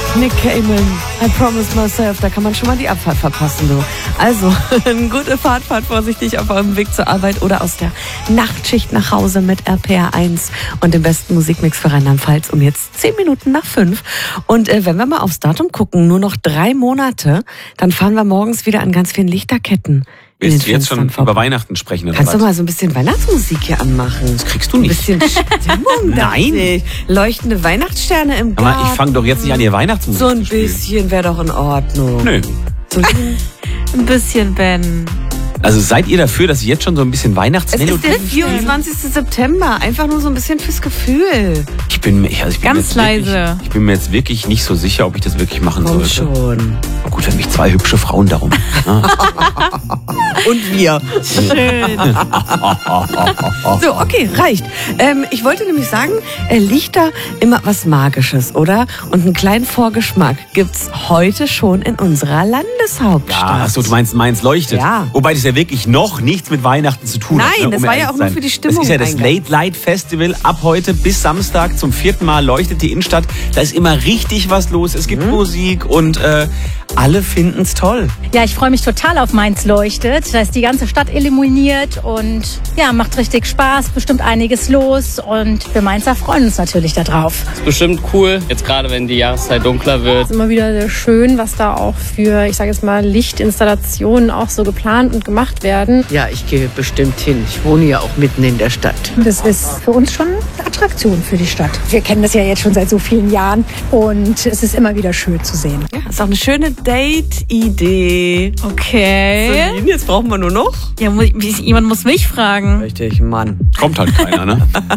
Nick Cayman, I promised myself, da kann man schon mal die Abfahrt verpassen, du. Also, eine gute Fahrt vorsichtig auf eurem Weg zur Arbeit oder aus der Nachtschicht nach Hause mit RPR 1 und dem besten Musikmix für Rheinland-Pfalz um jetzt 10 Minuten nach 5. Und wenn wir mal aufs Datum gucken, nur noch 3 Monate, dann fahren wir morgens wieder an ganz vielen Lichterketten. Willst du jetzt schon über Weihnachten sprechen? Oder Kannst du mal so ein bisschen Weihnachtsmusik hier anmachen? Das kriegst du nicht. Ein bisschen Stimmung. Nein. Leuchtende Weihnachtssterne im Garten. Aber ich fange doch jetzt nicht an, ihr Weihnachtsmusik so ein zu spielen. bisschen wäre doch in Ordnung. Nö. So ein bisschen, Ben. Also seid ihr dafür, dass ich jetzt schon so ein bisschen es Weihnachtsmelodie... ist der 24. September. Einfach nur so ein bisschen fürs Gefühl. Ich bin Ganz leise. Ich bin mir jetzt wirklich nicht so sicher, ob ich das wirklich machen Komm sollte. schon. Na gut, wenn mich 2 hübsche Frauen darum... Und wir. Schön. So, okay, reicht. Ich wollte nämlich sagen, Lichter immer was Magisches, oder? Und einen kleinen Vorgeschmack gibt's heute schon in unserer Landeshauptstadt. Ja, achso, du meinst Mainz leuchtet. Ja. Wobei das ja wirklich noch nichts mit Weihnachten zu tun hat. Nein, ne, das war ja auch nur für die Stimmung Das ist ja das eigentlich. Late Light Festival. Ab heute bis Samstag zum 4. Mal leuchtet die Innenstadt. Da ist immer richtig was los. Es gibt Musik und alle finden's toll. Ja, ich freue mich total auf Mainz leuchtet. Da ist die ganze Stadt illuminiert und ja, macht richtig Spaß, bestimmt einiges los und wir Mainzer freuen uns natürlich darauf. Ist bestimmt cool, jetzt gerade wenn die Jahreszeit dunkler wird. Es ist immer wieder sehr schön, was da auch für, ich sage jetzt mal, Lichtinstallationen auch so geplant und gemacht werden. Ja, ich gehe bestimmt hin. Ich wohne ja auch mitten in der Stadt. Das ist für uns schon eine Attraktion für die Stadt. Wir kennen das ja jetzt schon seit so vielen Jahren und es ist immer wieder schön zu sehen. Ja, ist auch eine schöne Date-Idee. Okay. Celine, jetzt brauchen wir nur noch. Ja, jemand muss mich fragen. Richtig, Mann. Kommt halt keiner, ne?